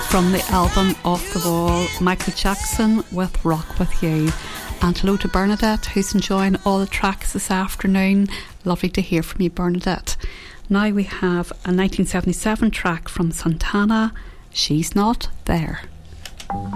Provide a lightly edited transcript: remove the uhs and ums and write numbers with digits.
from the album Off the Wall, Michael Jackson with Rock With You. And hello to Bernadette, who's enjoying all the tracks this afternoon. Lovely to hear from you, Bernadette. Now we have a 1977 track from Santana, She's Not There.